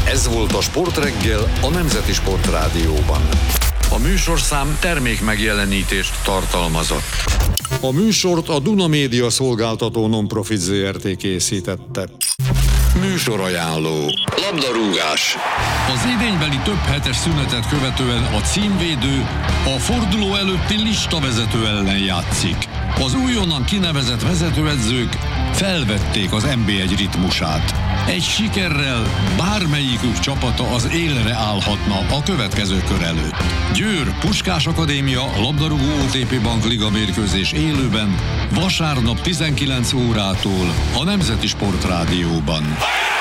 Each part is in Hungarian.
Ez volt a Sportreggel a Nemzeti Sportrádióban. A műsorszám termék megjelenítést tartalmazott. A műsort a Duna Média szolgáltató non-profit Zrt. Készítette. Műsorajánló. Labdarúgás. Az idénybeli több hetes szünetet követően a címvédő a forduló előtti listavezető ellen játszik. Az újonnan kinevezett vezetőedzők felvették az NB1 ritmusát. Egy sikerrel bármelyikük csapata az élre állhatna a következő kör előtt. Győr Puskás Akadémia labdarúgó OTP Bank Liga mérkőzés élőben vasárnap 19 órától a Nemzeti Sportrádióban.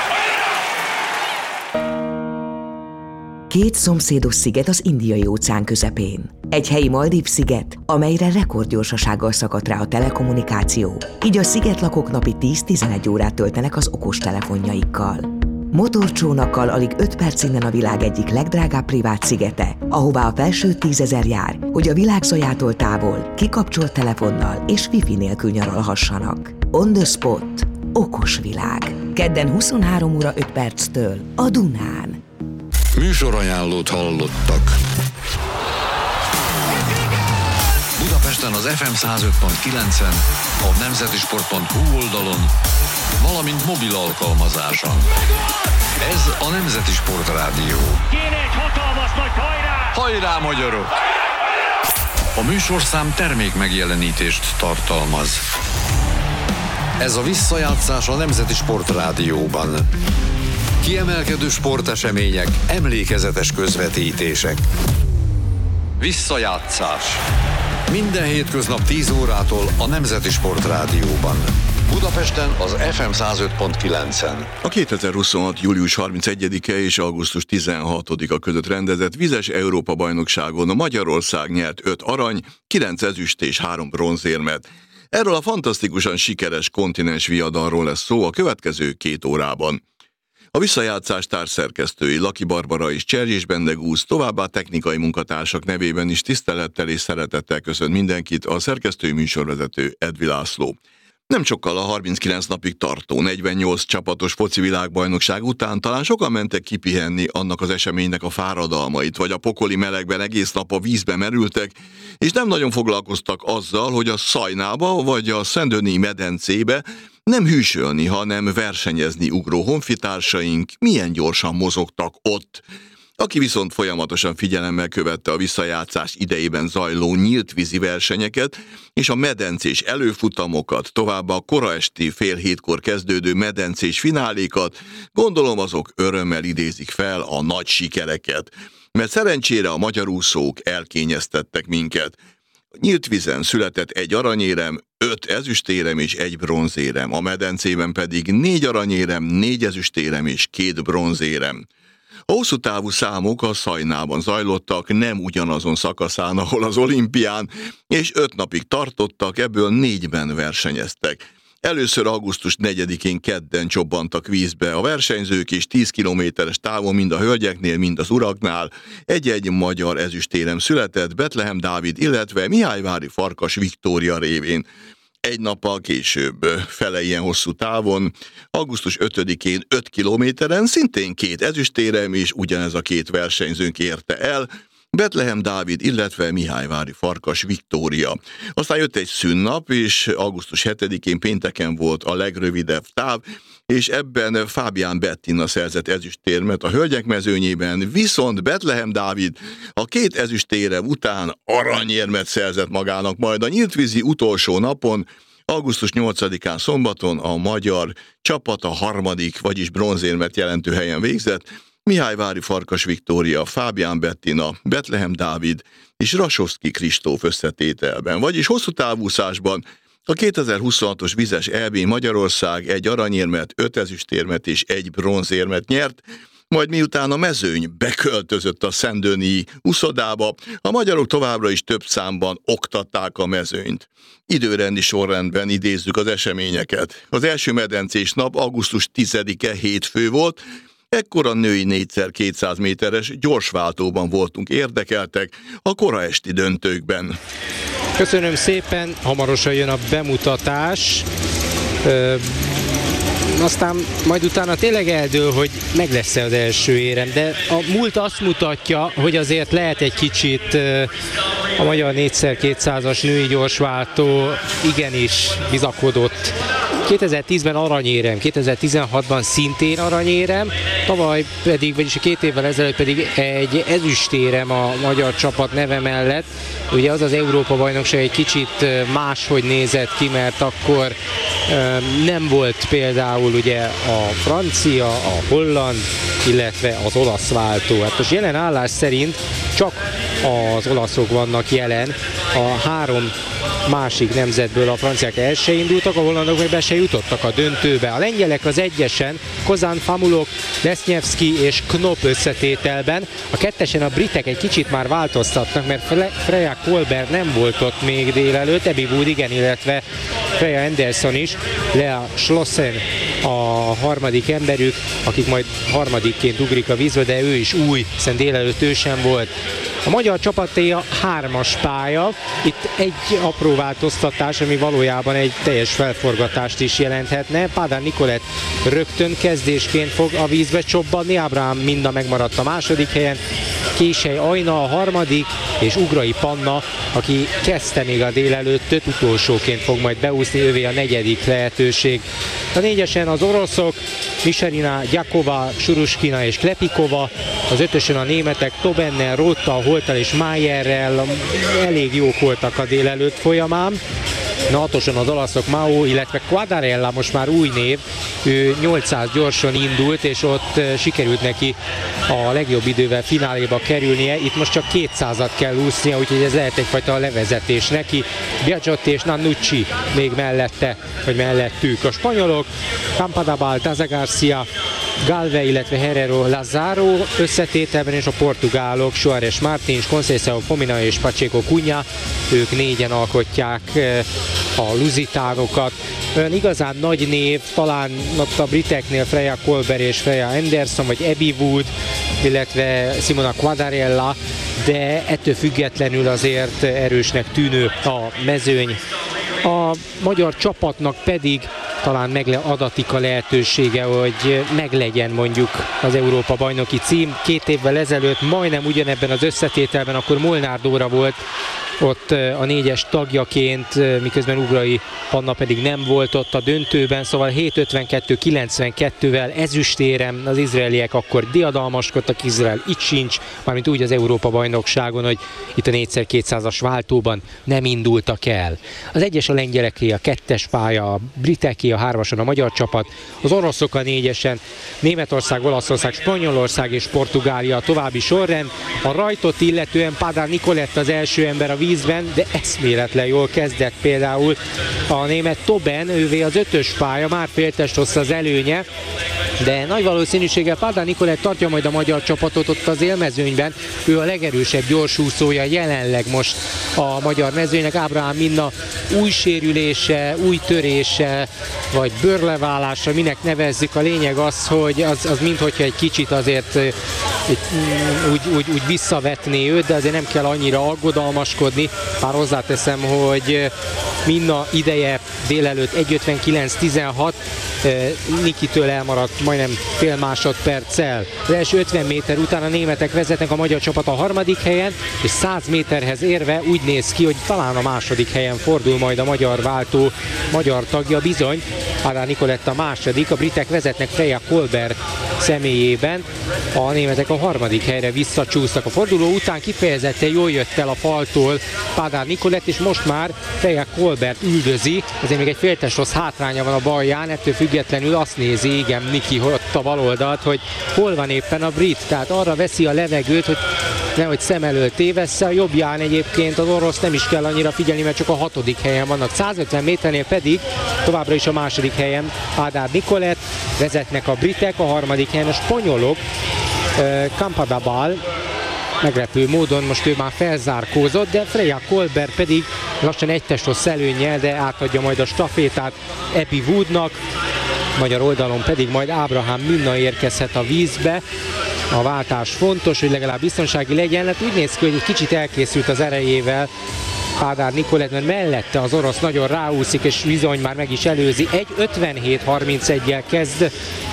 Két szomszédos sziget az Indiai-óceán közepén. Egy helyi Maldív-sziget, amelyre rekordgyorsasággal szakadt rá a telekommunikáció, így a szigetlakók napi 10-11 órát töltenek az okostelefonjaikkal. Motorcsónakkal alig 5 perc innen a világ egyik legdrágább privát szigete, ahová a felső 10 000 jár, hogy a világ zajától távol, kikapcsolt telefonnal és wifi nélkül nyaralhassanak. On the spot. Okos világ. Kedden 23 óra 5 perctől a Dunán. Műsorajánlót hallottak. Budapesten az FM 105.9-en, a nemzetisport.hu oldalon, valamint mobil alkalmazáson. Ez a Nemzeti Sportrádió. Kéne egy hatalmas nagy hajrá! Hajrá, magyarok! A műsorszám termék megjelenítést tartalmaz. Ez a visszajátszás a Nemzeti Sportrádióban. Kiemelkedő sportesemények, emlékezetes közvetítések. Visszajátszás. Minden hétköznap 10 órától a Nemzeti Sportrádióban. Budapesten az FM 105.9-en. A 2026. július 31-e és augusztus 16-a között rendezett vizes Európa-bajnokságon a Magyarország nyert 5 arany, 9 ezüst és 3 bronzérmet. Erről a fantasztikusan sikeres kontinens viadalról lesz szó a következő 2 órában. A visszajátszás társszerkesztői Laki Barbara és Cserjés Bendegúz, továbbá technikai munkatársak nevében is tisztelettel és szeretettel köszönt mindenkit a szerkesztői műsorvezető Edvi László. Nem sokkal a 39 napig tartó 48 csapatos foci világbajnokság után talán sokan mentek kipihenni annak az eseménynek a fáradalmait, vagy a pokoli melegben egész nap a vízbe merültek, és nem nagyon foglalkoztak azzal, hogy a Szajnába vagy a Szent-Denis medencébe nem hűsölni, hanem versenyezni ugró honfitársaink milyen gyorsan mozogtak ott. Aki viszont folyamatosan figyelemmel követte a visszajátszás idejében zajló nyílt vízi versenyeket és a medencés előfutamokat, továbbá a kora esti fél hétkor kezdődő medencés finálékat, gondolom azok örömmel idézik fel a nagy sikereket, mert szerencsére a magyar úszók elkényeztettek minket. Nyílt vízen született 1 aranyérem, 5 ezüstérem és 1 bronzérem, a medencében pedig 4 aranyérem, 4 ezüstérem és 2 bronzérem. A hosszú távú számok a Szajnában zajlottak, nem ugyanazon szakaszán, ahol az olimpián, és 5 napig tartottak, ebből 4-ben versenyeztek. Először augusztus 4-én kedden csobbantak vízbe a versenyzők, és 10 kilométeres távon mind a hölgyeknél, mind az uraknál egy-egy magyar ezüstérem született Betlehem Dávid, illetve Mihályvári Farkas Viktória révén. Egy nappal később, fele ilyen hosszú távon, augusztus 5-én 5 kilométeren szintén 2 ezüstérem, és ugyanez a 2 versenyzőnk érte el, Betlehem Dávid, illetve Mihályvári Farkas Viktória. Aztán jött egy szünnap, és augusztus 7-én pénteken volt a legrövidebb táv, és ebben Fábián Bettina szerzett ezüstérmet a hölgyek mezőnyében, viszont Betlehem Dávid a 2 ezüstérem után aranyérmet szerzett magának, majd a nyíltvízi utolsó napon, augusztus 8-án szombaton a magyar csapat a 3., vagyis bronzérmet jelentő helyen végzett, Mihályvári Farkas Viktória, Fábián Bettina, Betlehem Dávid és Rasovszky Kristóf összetételben, vagyis hosszú távúszásban a 2026-os vizes EB Magyarország 1 aranyérmet, 5 ezüstérmet és 1 bronzérmet nyert, majd miután a mezőny beköltözött a Szent-Denis uszodába, a magyarok továbbra is több számban oktatták a mezőnyt. Időrendi sorrendben idézzük az eseményeket. Az első medencés nap augusztus 10-e hétfő volt, ekkor a női 4x200 méteres gyorsváltóban voltunk érdekeltek a kora esti döntőkben. Köszönöm szépen, hamarosan jön a bemutatás. aztán majd utána tényleg eldől, hogy meg lesz-e az első érem, de a múlt azt mutatja, hogy azért lehet egy kicsit a magyar 4x200-as női gyorsváltó igenis bizakodott. 2010-ben aranyérem, 2016-ban szintén aranyérem, tavaly pedig, vagyis 2 évvel ezelőtt pedig egy ezüstérem a magyar csapat neve mellett. Ugye az Európa-bajnokság egy kicsit máshogy nézett ki, mert akkor nem volt például ugye a francia, a holland, illetve az olasz váltó. Hát most jelen állás szerint csak az olaszok vannak jelen, a 3 másik nemzetből a franciák el se indultak, a hollandok meg be se jutottak a döntőbe. A lengyelek az egyesen, Kozan, Famulok, Lesnyevski és Knop összetételben, a kettesen a britek egy kicsit már változtatnak, mert Freya Kolber nem volt ott még délelőtt, Abby Wood igen, illetve Freya Anderson is, Lea Schlossen a harmadik emberük, akik majd harmadikként ugrik a vízbe, de ő is új, hiszen délelőtt ő sem volt. A magyar csapaté a 3-as pálya, itt egy apró változtatás, ami valójában egy teljes felforgatást is jelenthetne. Pádár Nikolett rögtön kezdésként fog a vízbe csobbanni, Ábrahám Minna megmaradt a második helyen, Késely Ajna a harmadik, és Ugrai Panna, aki kezdte még a délelőttöt, utolsóként fog majd beúszni, ővé a 4. lehetőség. A 4-esen az oroszok, Miserina, Gyakova, Suruskina és Klepikova, az 5-ösön a németek Tobennel, Rotta, Holtal és Mayerrel elég jók voltak a délelőtt folyamán. A 6-oson az olaszok Mao, illetve Quadarella, most már új név, ő 800 gyorsan indult, és ott sikerült neki a legjobb idővel fináléba kerülnie. Itt most csak 200-at kell úsznia, úgyhogy ez lehet egyfajta levezetés neki. Biagiotti és Nannucci még mellette, vagy mellettük. A spanyolok, Campadabal, Taza Garcia, Galve, illetve Herrero Lazaro összetételben, és a portugálok Soares Martins, Conceição Fomina és Pacheco Cunha, ők 4-en alkotják a luzitánokat. Olyan igazán nagy név, talán ott a briteknél Freya Kolber és Freya Anderson, vagy Abby Wood, illetve Simona Quadarella, de ettől függetlenül azért erősnek tűnő a mezőny. A magyar csapatnak pedig talán megadatik a lehetősége, hogy meglegyen mondjuk az Európa-bajnoki cím. 2 évvel ezelőtt majdnem ugyanebben az összetételben akkor Molnár Dóra volt ott a 4-es tagjaként, miközben Ugrai Panna pedig nem volt ott a döntőben, szóval 7.52.92-vel ezüstérem, az izraeliek akkor diadalmaskodtak, Izrael itt sincs, mármint úgy az Európa-bajnokságon, hogy itt a 4x200-as váltóban nem indultak el. Az 1-es a lengyeleké, a 2-es pálya, a briteké, a 3-ason a magyar csapat, az oroszok a 4-esen, Németország, Olaszország, Spanyolország és Portugália a további sorrend. A rajtot illetően Pádár Nikolett az első ember a vízben, de eszméletlen jól kezdett például a német Toben, ővé az 5-ös pálya, már féltest hossz az előnye, de nagy valószínűséggel Pádár Nikolett tartja majd a magyar csapatot ott az élmezőnyben, ő a legerősebb gyorsúszója jelenleg most a magyar mezőnynek. Ábrahám Minna új sérülése, új törése, vagy bőrleválása, minek nevezzük, a lényeg az, hogy az minthogyha egy kicsit azért úgy visszavetné őt, de azért nem kell annyira aggodalmaskodni. Bár hozzáteszem, hogy Minna ideje délelőtt 1.59.16, Nikitől elmaradt majdnem fél másodperccel. Az első 50 méter után a németek vezetnek, a magyar csapat a harmadik helyen, és 100 méterhez érve úgy néz ki, hogy talán a második helyen fordul majd a magyar váltó, magyar tagja bizony. Pádár Nikolett a második, a britek vezetnek Freya Kolber személyében, a németek a harmadik helyre visszacsúsztak. A forduló után kifejezetten jól jött el a faltól Pádár Nikolett, és most már Freya Kolbert üldözi, azért még egy féltes rossz hátránya van a balján, ettől függetlenül azt nézi, igen, Niki ott a baloldalt, hogy hol van éppen a brit, tehát arra veszi a levegőt, hogy nehogy szem elől tévessze. A jobbján egyébként az orosz nem is kell annyira figyelni, mert csak a 6. helyen vannak. 150 méternél pedig továbbra is a második helyen Pádár Nikolett, vezetnek a britek, a harmadik helyen a spanyolok, Campadabal, meglepő módon most ő már felzárkózott, de Freya Kolber pedig lassan egy testos előnnyel, de átadja majd a stafétát Abby Woodnak, magyar oldalon pedig majd Ábrahám Minna érkezhet a vízbe. A váltás fontos, hogy legalább biztonsági legyen, hát úgy néz ki, hogy egy kicsit elkészült az erejével Pádár Nikolett, mert mellette az orosz nagyon ráúszik, és bizony már meg is előzi. 1:57:31-jel kezd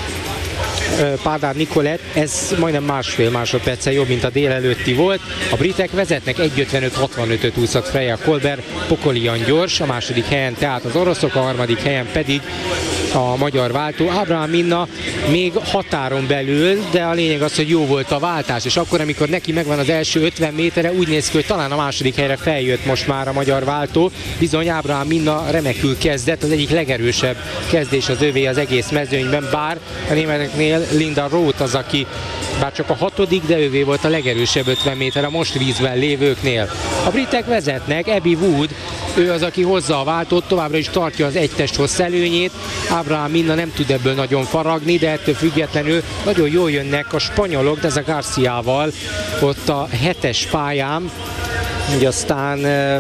Pádár Nikolett, ez majdnem másfél másodperccel jobb, mint a délelőtti volt. A britek vezetnek 1:55:65-öt úszott Freya Kolber, pokolian gyors, a második helyen tehát az oroszok, a harmadik helyen pedig a magyar váltó Abraham Minna még határon belül, de a lényeg az, hogy jó volt a váltás, és akkor, amikor neki megvan az első 50 méterre, úgy néz ki, hogy talán a második helyre feljött most már a magyar váltó. Bizony Abraham Minna remekül kezdett, az egyik legerősebb kezdés az övé az egész mezőnyben, bár a németeknél Linda Roth az, aki bár csak a 6., de ővé volt a legerősebb 50 méter a most vízben lévőknél. A britek vezetnek, Abby Wood, ő az, aki hozza a váltót, továbbra is tartja az egy testhossz előnyét. Abraham Minna nem tud ebből nagyon faragni, de ettől függetlenül nagyon jól jönnek a spanyolok, de ez a Garciával ott a 7-es pályán. Így aztán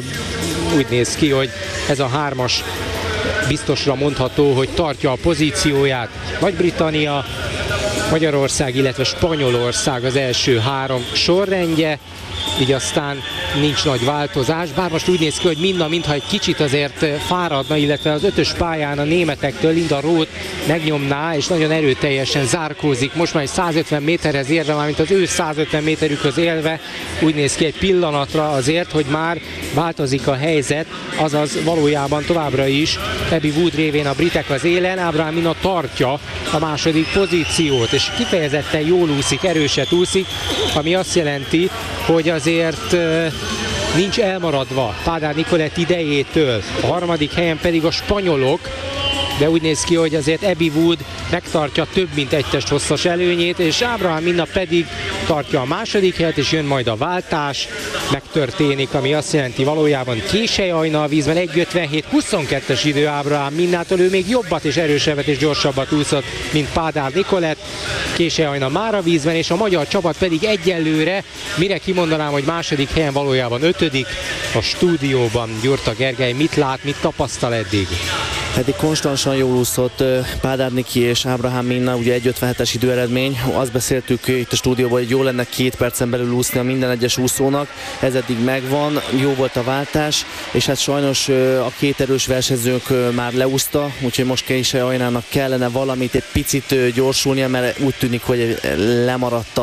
úgy néz ki, hogy ez a 3-as biztosra mondható, hogy tartja a pozícióját. Nagy-Britannia, Magyarország, illetve Spanyolország az első 3 sorrendje, így aztán nincs nagy változás, bár most úgy néz ki, hogy Minna mintha egy kicsit azért fáradna, illetve az 5-ös pályán a németektől Linda Roth megnyomná, és nagyon erőteljesen zárkózik. Most már egy 150 méterhez érve, mármint az ő 150 méterükhöz élve, úgy néz ki egy pillanatra azért, hogy már változik a helyzet, azaz valójában továbbra is Abby Wood révén a britek az élen, Abraham Minna tartja a második pozíciót, és kifejezetten jól úszik, erőset úszik, ami azt jelenti, hogy azért nincs elmaradva Pádár Nikolett idejétől. A harmadik helyen pedig a spanyolok, de úgy néz ki, hogy azért Abby Wood megtartja több mint egy testhosszas előnyét, és Abraham Minna pedig tartja a második helyet, és jön majd a váltás, megtörténik, ami azt jelenti valójában Késely Ajna a vízben, 1:57:22-es idő Abraham Minnától, ő még jobbat és erősebbet és gyorsabbat úszott, mint Pádár Nikolett. Késely Ajna már a vízben, és a magyar csapat pedig egyelőre, mire kimondanám, hogy második helyen valójában 5. a stúdióban. Gyurta Gergely mit lát, mit tapasztal eddig? Eddig konstansan jól úszott Pádár Niki és Abraham Minna, ugye 1:57-es időeredmény. Azt beszéltük itt a stúdióban, hogy jó lenne 2 percen belül úszni a minden egyes úszónak. Ez eddig megvan, jó volt a váltás, és hát sajnos a 2 erős versenyzőnk már leúszta, úgyhogy most Késely Ajnának kellene valamit egy picit gyorsulnia, mert úgy tűnik, hogy lemaradt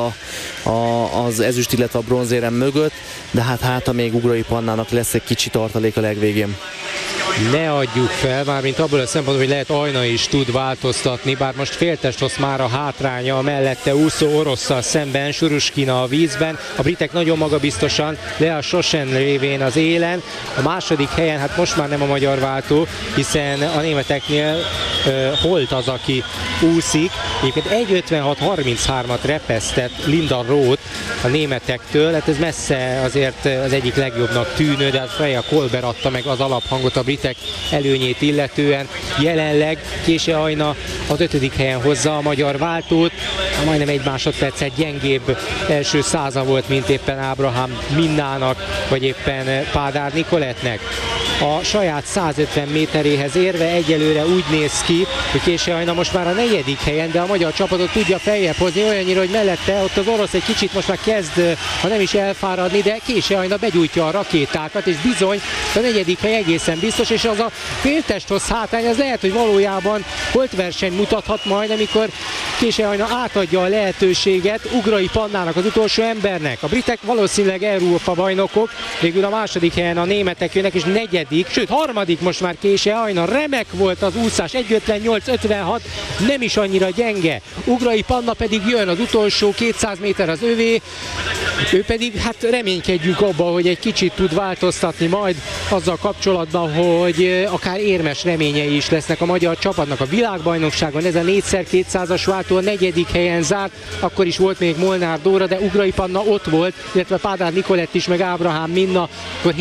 az ezüst, illetve a bronzérem mögött, de hát még Ugrai Pannának lesz egy kicsi tartalék a legvégén. Ne adjuk fel, mármint abból a szempontból, hogy lehet Ajna is tud változtatni, bár most féltestossz már a hátránya a mellette úszó orosszal szemben, Suruskina a vízben, a britek nagyon magabiztosan, Lea Sosen révén az élen, a második helyen hát most már nem a magyar váltó, hiszen a németeknél Holt az, aki úszik, egyébként 1:56:33-at repesztett Linda Roth a németektől, hát ez messze azért az egyik legjobbnak tűnő, de hát Freya Kolber adta meg az alaphangot a britek előnyét illetően. Jelenleg Késely Ajna az 5. helyen hozza a magyar váltót, majdnem 1 másodperccel gyengébb első száza volt, mint éppen Abraham Minnának, vagy éppen Pádár Nikolettnek. A saját 150 méteréhez érve egyelőre úgy néz ki, hogy Késely Ajna most már a 4. helyen, de a magyar csapatot tudja feljebb hozni, olyannyira, hogy mellette ott az orosz egy kicsit most már kezd, ha nem is elfáradni, de Késely Ajna begyújtja a rakétákat, és bizony a 4. hely egészen biztos, és az a féltesthossz hátrány, az lehet, hogy valójában holtverseny mutathat majd, amikor Késely Ajna átadja a lehetőséget Ugrai Pannának, az utolsó embernek. A britek valószínűleg Európa bajnokok, végül a második helyen a németek jönnek, és 4., sőt 3. most már Késely Ajna. Remek volt az úszás, 1:58:56, nem is annyira gyenge. Ugrai Panna pedig jön, az utolsó 200 méter az övé, ő pedig hát reménykedjünk abba, hogy egy kicsit tud változtatni majd azzal kapcsolatban, hogy akár érmes reményei is lesznek a magyar csapatnak a világbajnokságon. Ez a 4x200-as váltó a 4. helyen zárt, akkor is volt még Molnár Dóra, de Ugrai Panna ott volt, illetve Pádár Nikolett is, meg Abraham Minna, akkor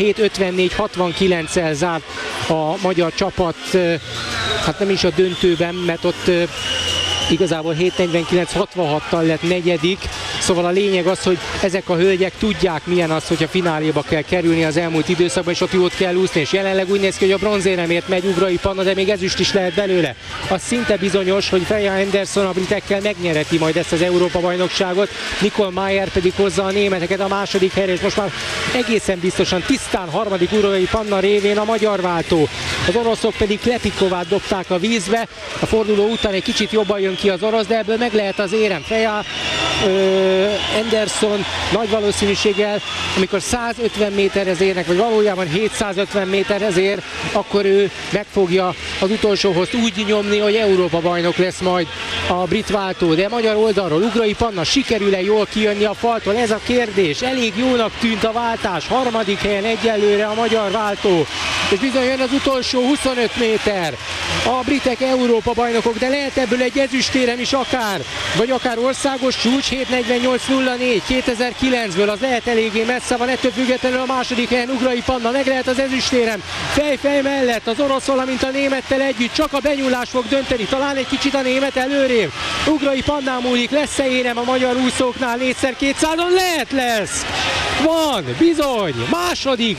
7:54:69-el zárt a magyar csapat, hát nem is a döntőben, mert ott igazából 7:49:66-tal lett 4., Szóval a lényeg az, hogy ezek a hölgyek tudják, milyen az, hogy a fináléba kell kerülni az elmúlt időszakban, és ott jót kell úszni, és jelenleg úgy néz ki, hogy a bronzéremért megy Ugrai Panna, de még ezüst is lehet belőle. Az szinte bizonyos, hogy Freya Henderson a britekkel megnyereti majd ezt az Európa-bajnokságot, Nicole Mayer pedig hozza a németeket a második helyre, és most már egészen biztosan tisztán harmadik Ugrai Panna révén a magyar váltó. Az oroszok pedig Klepikovát dobták a vízbe, a forduló után egy kicsit jobban jön ki az orosz, de ebből meg lehet az érem. Freya Henderson nagy valószínűséggel, amikor 150 méterhez érnek, vagy valójában 750 méterhez ér, akkor ő meg fogja az utolsóhoz úgy nyomni, hogy Európa bajnok lesz majd a brit váltó. De magyar oldalról Ugrai Panna sikerül-e jól kijönni a faltól? Ez a kérdés. Elég jónak tűnt a váltás. Harmadik helyen egyelőre a magyar váltó. És bizony jön az utolsó 25 méter. A britek Európa bajnokok, de lehet ebből egy ezüstérem is akár, vagy akár országos csúcs 7:48:04 2009-ből, az lehet eléggé messze van, ettől függetlenül a második helyen Ugrai Panna, meg lehet az ezüstérem. Fej mellett az orosz, valamint a némettel együtt, csak a benyúlás fog dönteni, talán egy kicsit a német előrébb. Ugrai Pannán múlik, lesz-e érem a magyar úszóknál 4x200-on? Lesz! Van, bizony, második,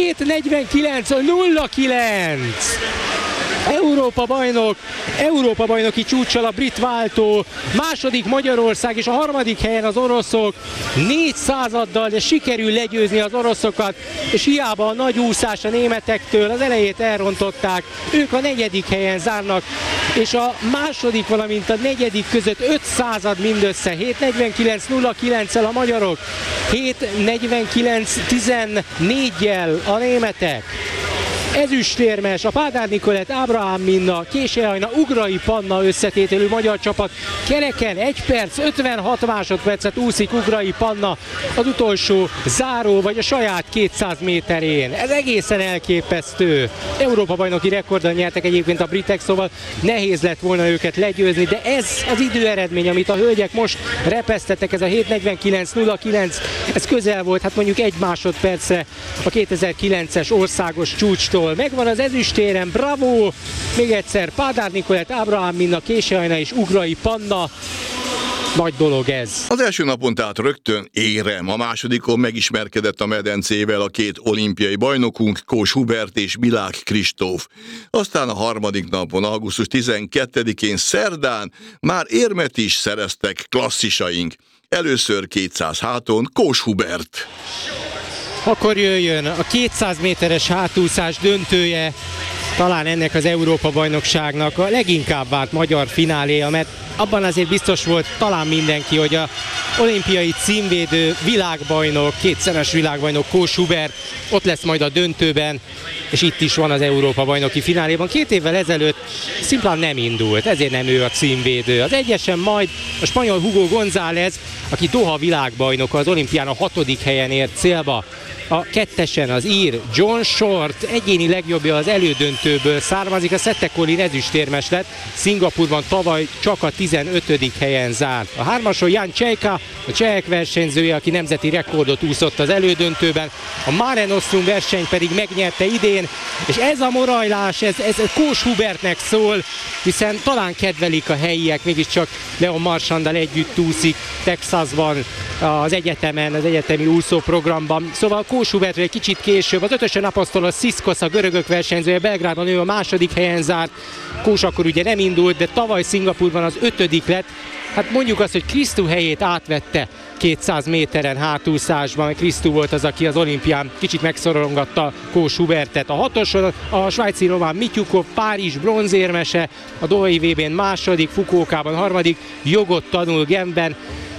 7:49:09. Európa bajnoki csúccsal a brit váltó, második Magyarország és a harmadik helyen az oroszok, 4 századdal, de sikerül legyőzni az oroszokat, és hiába a nagy úszás a németektől, az elejét elrontották, ők a negyedik helyen zárnak, és a második, valamint a negyedik között 5 század mindössze, 7:49:09-el a magyarok, 7:49:14-jel a németek. Ezüstérmes a Pádár Nikolett, Ábrahám Minna, Késely Ajna, Ugrai Panna összetételű magyar csapat. Kereken 1 perc 56 másodpercet úszik Ugrai Panna az utolsó záró, vagy a saját 200 méterén. Ez egészen elképesztő. Európa-bajnoki rekorddal nyertek egyébként a britek, szóval nehéz lett volna őket legyőzni, de ez az időeredmény, amit a hölgyek most repesztettek, ez a 7:49:09, ez közel volt, hát mondjuk 1 másodpercre a 2009-es országos csúcstól. Megvan az ezüstérem, bravo! Még egyszer Pádár Nikolett, Ábrahám Minna, Késely Ajna és Ugrai Panna. Nagy dolog ez. Az első napon tehát rögtön érem. A másodikon megismerkedett a medencével a két olimpiai bajnokunk, Kós Hubert és Milák Kristóf. Aztán a harmadik napon, augusztus 12-én szerdán már érmet is szereztek klasszisaink. Először 200 háton Kós Hubert. Akkor jöjjön a 200 méteres hátúszás döntője, talán ennek az Európa-bajnokságnak a leginkább várt magyar fináléja, mert abban azért biztos volt talán mindenki, hogy a olimpiai címvédő világbajnok, kétszeres világbajnok Kós Hubert ott lesz majd a döntőben, és itt is van az Európa-bajnoki fináléban. 2 évvel ezelőtt szimplán nem indult, ezért nem ő a címvédő. Az egyesen majd a spanyol Hugo González, aki Doha világbajnoka, az olimpián a 6. helyen ért célba. A 2-esen az ír John Short egyéni legjobbja az elődöntőből származik, a Sette Collin ezüstérmes lett, Szingapurban tavaly csak a 15. helyen zárt. A 3-ason Jan Čejka, a csehek versenyzője, aki nemzeti rekordot úszott az elődöntőben, a Mare Nostrum verseny pedig megnyerte idén, és ez a morajlás, ez Kós Hubertnek szól, hiszen talán kedvelik a helyiek, mégiscsak Leon Marchanddal együtt úszik Texasban, az egyetemen, az egyetemi úszóprogramban. Szóval Kós Hubertről egy kicsit később, az 5-ösön Apostolos Sziszkosz, a görögök versenyzője, Belgrádban ő a 2. helyen zárt. Kós akkor ugye nem indult, de tavaly Szingapurban az 5. lett. Hát mondjuk azt, hogy Krisztú helyét átvette 200 méteren hátúszásban, mert Krisztú volt az, aki az olimpián kicsit megszorongatta Kós Hubertet. A 6-oson a svájci Roman Mityukov, Párizs bronzérmese, a Dohai VB-n 2., Fukuokában 3., jogot tanul Genfben.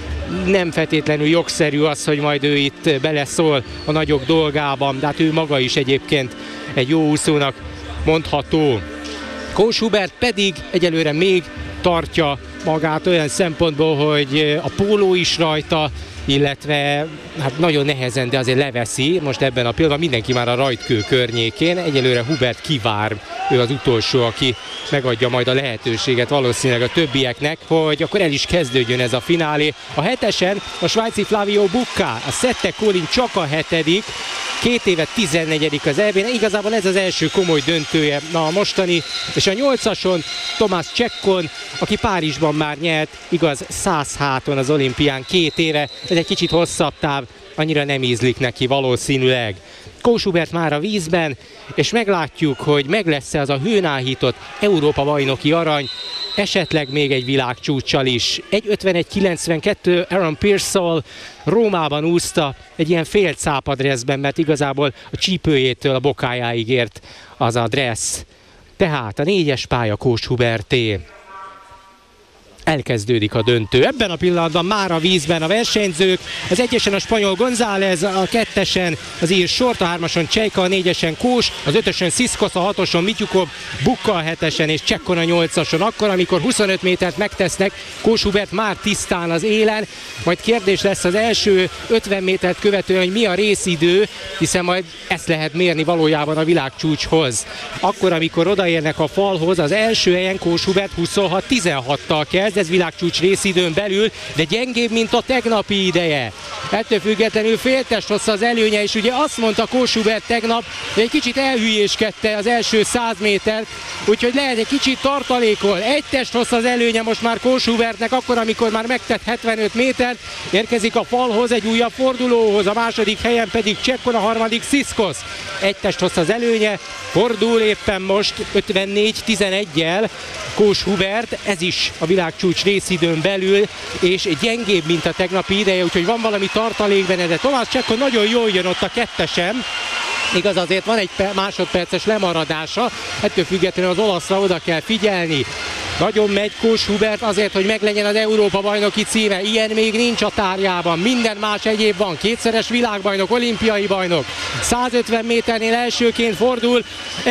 Nem feltétlenül jogszerű az, hogy majd ő itt beleszól a nagyok dolgában, de hát ő maga is egyébként egy jó úszónak mondható. Kós Hubert pedig egyelőre még tartja magát olyan szempontból, hogy a póló is rajta, illetve hát nagyon nehezen, de azért leveszi. Most ebben a pillanatban mindenki már a rajtkő környékén. Egyelőre Hubert kivár, ő az utolsó, aki megadja majd a lehetőséget valószínűleg a többieknek, hogy akkor el is kezdődjön ez a finálé. A 7-esen a svájci Flavio Bucca, a Sette Collin csak a 7., 2 éve 14. az EB-n, igazából ez az első komoly döntője a mostani, és a 8-ason Tomás Csekkon, aki Párizsban már nyert, igaz 100 háton az olimpián 2 éve, ez egy kicsit hosszabb táv, annyira nem ízlik neki valószínűleg. Kós Hubert már a vízben, és meglátjuk, hogy meg lesz-e az a hőn áhított Európa-bajnoki arany, esetleg még egy világcsúccsal is. 1:51.92 Aaron Pearsall Rómában úszta egy ilyen fél cápadresszben, mert igazából a csípőjétől a bokájáig ért az a dressz. Tehát a 4-es pálya Kós Huberté. Elkezdődik a döntő. Ebben a pillanatban már a vízben a versenyzők. Az 1-esen a spanyol González, a 2-esen az ír Sort, a 3-ason Csejka, a 4-esen Kós, az 5-ösön Sziszkosz, a 6-oson Mityukov, Bukka a 7-esen és Csekkon a 8-ason. Akkor, amikor 25 métert megtesznek, Kós Hubert már tisztán az élen, majd kérdés lesz az első 50 métert követően, hogy mi a részidő, hiszen majd ezt lehet mérni valójában a világcsúcshoz. Akkor, amikor odaérnek a falhoz, az első helyen Kós Hubert 26-16-tal kezd, ez világcsúcs részidőn belül, de gyengébb, mint a tegnapi ideje. Ettől függetlenül féltest hossza az előnye, és ugye azt mondta Kós Hubert tegnap, hogy egy kicsit elhülyéskedte az első 100 métert, úgyhogy lehet egy kicsit tartalékol. Egy test hossza az előnye most már Kós Hubertnek, akkor, amikor már megtett 75 métert, érkezik a falhoz egy újabb fordulóhoz, a második helyen pedig Csekkon, a harmadik Sziszkosz. Egy test hossza az előnye, fordul éppen most 54-11-jel Kós Hubert, ez is a világcsúcs részidőn belül, és gyengébb, mint a tegnapi ideje, úgyhogy van valami tartalék benne, de Tomás Csekkon nagyon jól jön ott a 2-esen. Igaz, azért van egy másodperces lemaradása, ettől függetlenül az olaszra oda kell figyelni. Nagyon megy Kós Hubert azért, hogy meglegyen az Európa-bajnoki címe. Ilyen még nincs a tárjában. Minden más egyéb van. Kétszeres világbajnok, olimpiai bajnok. 150 méternél elsőként fordul.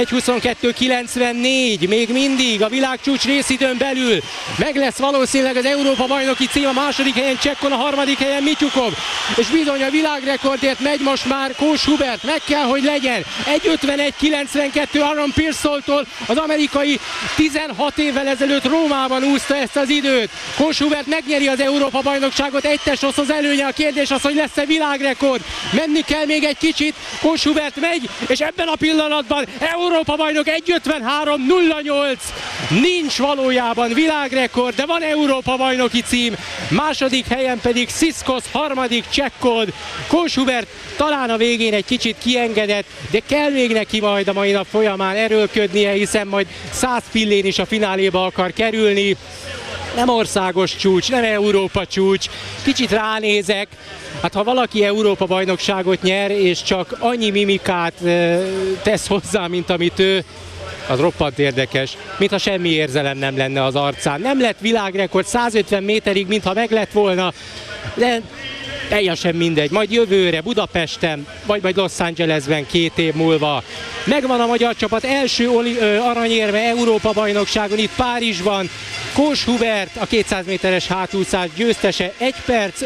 1:22.94. Még mindig a világcsúcs részidőn belül. Meg lesz valószínűleg az Európa-bajnoki cím. A második helyen Csekkon, a harmadik helyen Mityukov. És bizony a világrekordért megy most már Kós Hubert. Meg kell, hogy legyen. 1:51.92 Aaron Pearsalltól, az amerikai 16 évvel ezelőtt Rómában úszta ezt az időt. Kós Hubert megnyeri az Európa-bajnokságot, egy test hossz az előnye, a kérdés az, hogy lesz-e világrekord. Menni kell még egy kicsit, Kós Hubert megy, és ebben a pillanatban Európa-bajnok 1:53.08. Nincs valójában világrekord, de van Európa-bajnoki cím. Második helyen pedig Sziszkosz, harmadik Csekkon. Kós Hubert talán a végén egy kicsit kiengedett, de kell még neki majd a mai nap folyamán erőlködnie, hiszen majd 100 pillén is a fináléba akar kerülni. Nem országos csúcs, nem Európa csúcs. Kicsit ránézek, hát ha valaki Európa-bajnokságot nyer, és csak annyi mimikát tesz hozzá, mint amit ő, az roppant érdekes, mintha semmi érzelem nem lenne az arcán. Nem lett világrekord 150 méterig, mintha meg lett volna, de teljesen mindegy, majd jövőre Budapesten, vagy majd Los Angelesben 2 év múlva. Megvan a magyar csapat első aranyérme Európa-bajnokságon itt Párizsban. Kós Hubert, a 200 méteres hátúszás győztese 1 perc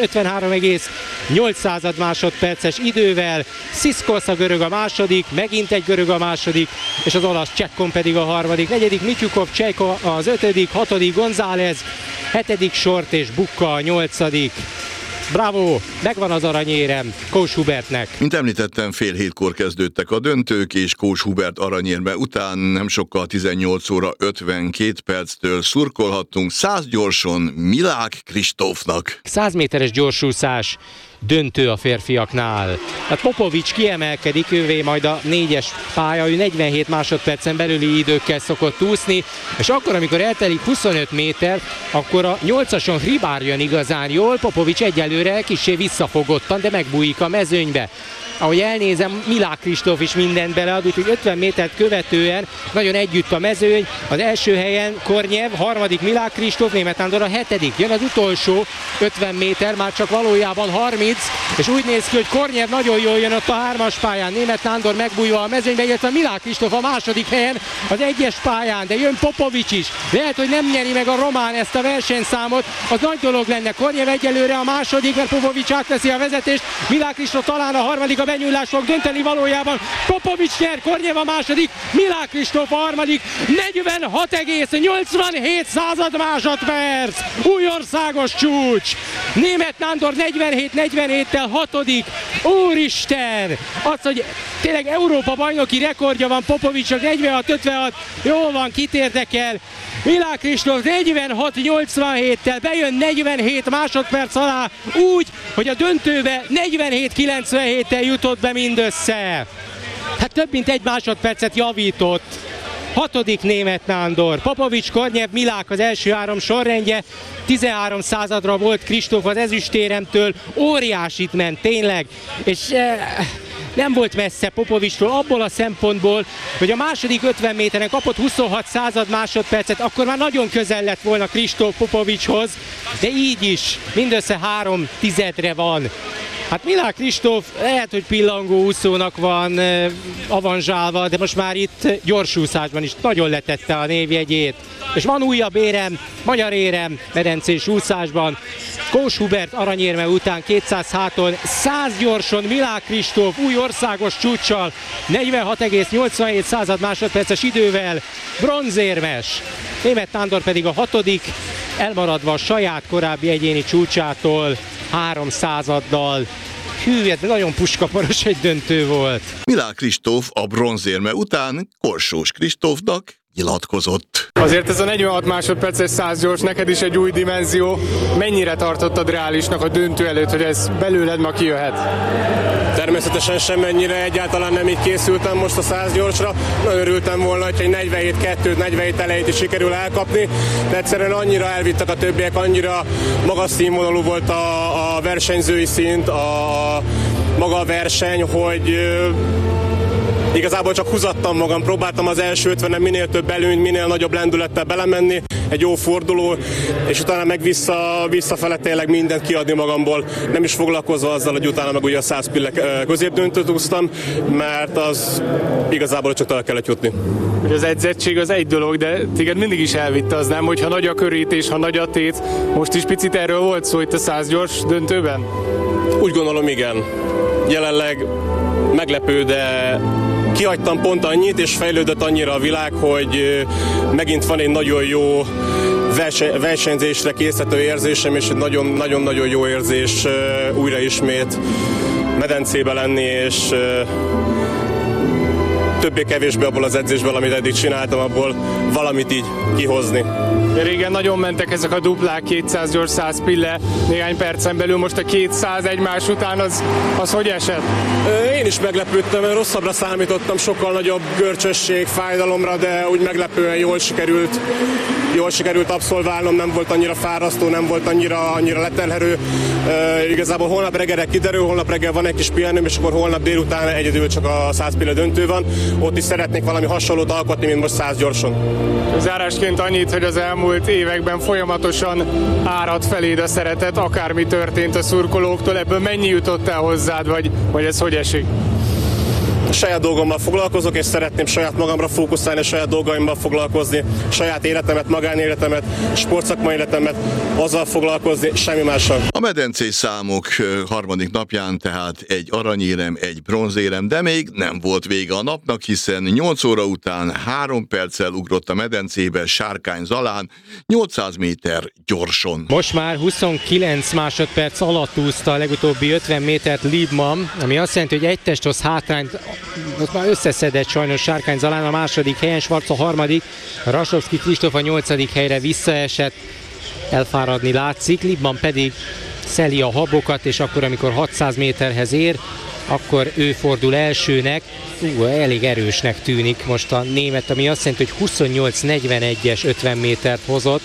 53,8 másodperces idővel. Sziszkosz a görög a második, megint egy görög a második, és az olasz Csekkon pedig a harmadik. 4. Mityukov, Csejka az 5., 6. González, 7. Sort és Bukka a 8. Bravo, megvan az aranyérem Kós Hubertnek. Mint említettem, fél 7-kor kezdődtek a döntők, és Kós Hubert aranyérme után nem sokkal 18 óra 52 perctől szurkolhattunk 100 gyorson Milák Kristófnak. 100 méteres gyorsúszás döntő a férfiaknál. Hát Popovics kiemelkedik, ővé majd a 4-es pálya, ő 47 másodpercen belüli időkkel szokott úszni, és akkor, amikor eltelik 25 méter, akkor a 8-ason Hribár jön igazán jól, Popovics egyelőre kissé visszafogottan, de megbújik a mezőnybe. Ahogy elnézem, Milák Kristóf is mindent belead, úgyhogy 50 métert követően nagyon együtt a mezőny. Az első helyen Kornyev, harmadik Milák Kristóf, Németh Nándor a 7. Jön az utolsó 50 méter, már csak valójában 30, és úgy néz ki, hogy Kornyev nagyon jól jön ott a 3-as pályán, Németh Nándor megbújva a mezőnybe, illetve Milák Kristóf a második helyen az 1-es pályán, de jön Popovics is. Lehet, hogy nem nyeri meg a román ezt a versenyszámot, az nagy dolog lenne. Kornyev egyelőre a második, mert Popovics átveszi a vezetést, Milák Kristóf talán a harmadik, a benyúlás fog dönteni valójában. Popovics nyer, Kornyev a második, Milák Kristóf a harmadik, 46,87 másodperc. Új országos csúcs. Németh Nándor 47-47-tel 6., Úristen! Az, hogy tényleg Európa bajnoki rekordja van Popovicsnak, 46-56, jól van, kit érdekel. Milák Kristóf 46-87-tel bejön 47 másodperc alá, úgy, hogy a döntőbe 47-97-tel jutott be mindössze. Hát több mint egy másodpercet javított. 6. német Nándor, Popovics, Kornyev, Milák az első 3 sorrendje, 13 századra volt Kristóf az ezüstéremtől, óriásit ment tényleg, és nem volt messze Popovicstól abból a szempontból, hogy a második 50 méteren kapott 26 század másodpercet, akkor már nagyon közel lett volna Kristóf Popovicshoz, de így is mindössze 3 tizedre van. Hát Milák Kristóf lehet, hogy pillangó úszónak van avanzsálva, de most már itt gyorsúszásban is nagyon letette a névjegyét. És van újabb érem, magyar érem, medencés úszásban. Kós Hubert aranyérme után 200 háton, 100 gyorson Milák Kristóf új országos csúccsal, 46,87 másodperces idővel bronzérmes. Német Nándor pedig a 6., elmaradva a saját korábbi egyéni csúcsától 3 századdal. Hű, ez nagyon puskaporos egy döntő volt. Milák Kristóf a bronzérme után Korsós Kristófnak nyilatkozott. Azért ez a 46 másodperces 100 gyors neked is egy új dimenzió. Mennyire tartottad reálisnak a döntő előtt, hogy ez belőled ma kijöhet? Természetesen semmennyire, egyáltalán nem így készültem most a 100 gyorsra. Nagyon örültem volna, hogyha egy 47-2-t, 47 elejét is sikerül elkapni, de egyszerűen annyira elvittek a többiek, annyira magas színvonalú volt a versenyzői szint, a maga a verseny, hogy igazából csak húzattam magam, próbáltam az első 50-en minél több előny, minél nagyobb lendülettel belemenni, egy jó forduló, és utána meg visszafele tényleg mindent kiadni magamból, nem is foglalkozva azzal, hogy utána meg ugye a 100 pille középdöntőt úsztam, mert az igazából csak tele kellett jutni. Az edzettség az egy dolog, de téged mindig is elvitte, az nem, hogyha nagy a körítés, ha nagy a tét. Most is picit erről volt szó itt a 100 gyors döntőben? Úgy gondolom, igen. Jelenleg meglepő, de kihagytam pont annyit, és fejlődött annyira a világ, hogy megint van egy nagyon jó versenyzésre készítő érzésem, és egy nagyon-nagyon jó érzés újra ismét medencébe lenni, és többé-kevésbé abból az edzésből, amit eddig csináltam, abból valamit így kihozni. Régen nagyon mentek ezek a duplák, 200 gyors, 100 pille, néhány percen belül, most a 200 egymás után, az hogy esett? Én is meglepődtem, rosszabbra számítottam, sokkal nagyobb görcsösség, fájdalomra, de úgy meglepően jól sikerült abszolválnom, nem volt annyira fárasztó, nem volt annyira leterhelő. Igazából holnap reggelre kiderül, holnap reggel van egy kis pihenőm, és akkor holnap délután egyedül csak a 100 pille döntő van. Ott is szeretnék valami hasonlót alkotni, mint most 100 gyorson. Zárásként annyit, hogy az elmúlt években folyamatosan árad feléd a szeretet, akármi történt a szurkolóktól, ebből mennyi jutott el hozzád, vagy ez hogy esik? Saját dolgommal foglalkozok, és szeretném saját magamra fókuszálni, saját dolgaimmal foglalkozni, saját életemet, magánéletemet, sportszakmai életemet, azzal foglalkozni, semmi mással. A medencés számok 3. napján tehát egy aranyérem, egy bronzérem, de még nem volt vége a napnak, hiszen 8 óra után 3 perccel ugrott a medencébe Sárkány Zalán 800 méter gyorson. Most már 29 másodperc alatt úszta a legutóbbi 50 métert Liebmann, ami azt jelenti, hogy egy testhoz hátrányt most már összeszedett sajnos Sárkány Zalán a második helyen, Schwarz a 3., Rasovszky Kristóf a 8. helyre visszaesett, elfáradni látszik, Liebmann pedig szeli a habokat, és akkor, amikor 600 méterhez ér, akkor ő fordul elsőnek. Elég erősnek tűnik most a német, ami azt jelenti, hogy 28:41-es 50 métert hozott,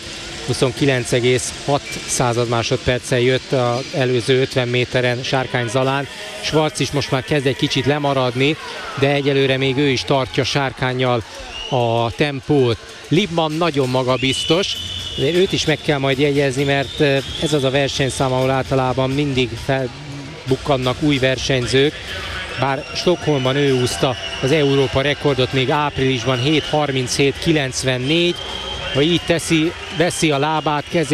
29,6 másodperccel jött az előző 50 méteren Sárkány Zalán. Schwarz is most már kezd egy kicsit lemaradni, de egyelőre még ő is tartja Sárkánnyal a tempót. Liebmann nagyon magabiztos, de őt is meg kell majd jegyezni, mert ez az a versenyszám, ahol általában mindig felbukkannak új versenyzők. Bár Stockholmban ő úszta az Európa rekordot még áprilisban 7:37:94, ha így veszi a lábát, kezét,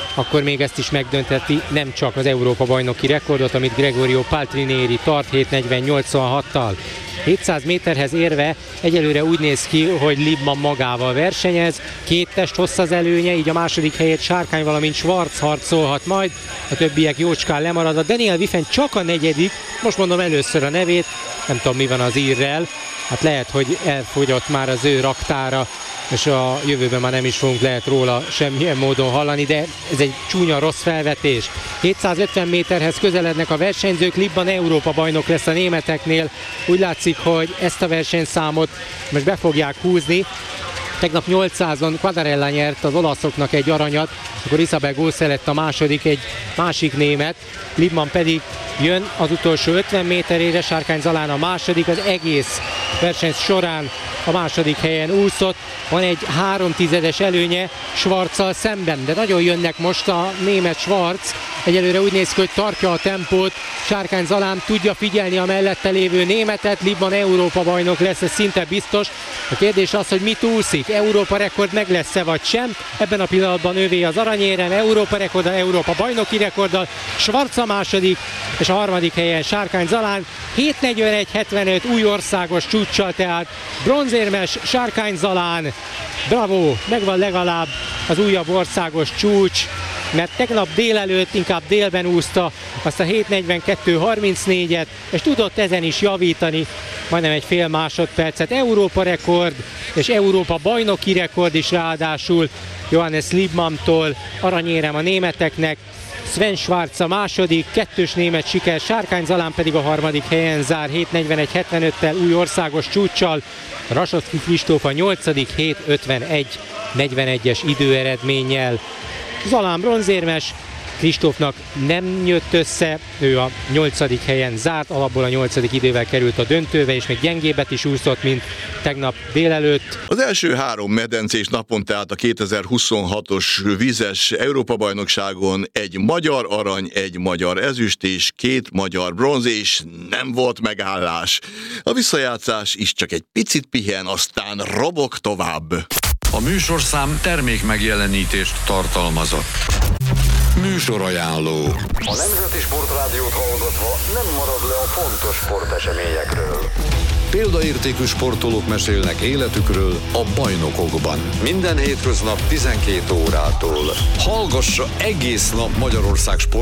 akkor még ezt is megdöntheti, nem csak az Európa-bajnoki rekordot, amit Gregorio Paltrinieri tart 7:40.86-tal. 700 méterhez érve egyelőre úgy néz ki, hogy Liebmann magával versenyez, 2 test hossz az előnye, így a második helyét Sárkány, valamint Schwarz harcolhat majd, a többiek jócskán lemarad. A Daniel Wiffen csak a 4., most mondom először a nevét, nem tudom mi van az írrel, hát lehet, hogy elfogyott már az ő raktára, és a jövőben már nem is fogunk lehet róla semmilyen módon hallani, de ez egy csúnya rossz felvetés. 750 méterhez közelednek a versenyzők, Liebmann Európa bajnok lesz a németeknél. Úgy látszik, hogy ezt a versenyszámot most be fogják húzni. Tegnap 800-on Quadarella nyert az olaszoknak egy aranyat, akkor Isabel Gausse lett a második, egy másik német, Liebmann pedig jön az utolsó 50 méterére, Sárkány Zalán a második, az egész verseny során a második helyen úszott, van egy 3/10 előnye Schwarzzal szemben, de nagyon jönnek most a német Schwarz, egyelőre úgy néz ki, hogy tartja a tempót, Sárkány Zalán tudja figyelni a mellette lévő németet, Liebmann Európa bajnok lesz, ez szinte biztos. A kérdés az, hogy mit úszik, Európa rekord meg lesz-e vagy sem, ebben a pillanatban ővé az aranyérem, Európa rekorddal, Európa bajnoki rekorddal, Schwarz a második, és a harmadik helyen Sárkány Zalán 7:41.75 új országos csúccsal, tehát bronzérmes Sárkány Zalán, bravo, megvan legalább az újabb országos csúcs, mert tegnap délelőtt, inkább délben úszta azt a 7:42.34-et, és tudott ezen is javítani, majdnem egy fél másodpercet. Európa rekord és Európa bajnoki rekord is ráadásul Johannes Liebmanntól, aranyérem a németeknek, Sven Schwarz a második, 2-ös német siker, Sárkány Zalán pedig a harmadik helyen zár 7:41.75-tel új országos csúccsal, Rasocki Kristóf a 8. 7:51.41-es időeredménnyel. Zalán bronzérmes, Kristófnak nem jött össze, ő a 8. helyen zárt, alapból a 8. idővel került a döntőbe, és még gyengébbet is úszott, mint tegnap délelőtt. Az első 3 medencés napon, tehát a 2026-os vízes Európa-bajnokságon egy magyar arany, egy magyar ezüst és 2 magyar bronz, és nem volt megállás. A visszajátszás is csak egy picit pihen, aztán robog tovább. A műsorszám termék megjelenítést tartalmazott. Műsorajánló. A Nemzeti Sportrádiót hallgatva nem marad le a fontos sporteseményekről. Példaértékű sportolók mesélnek életükről a bajnokokban. Minden hétköznap 12 órától. Hallgassa egész nap Magyarország sport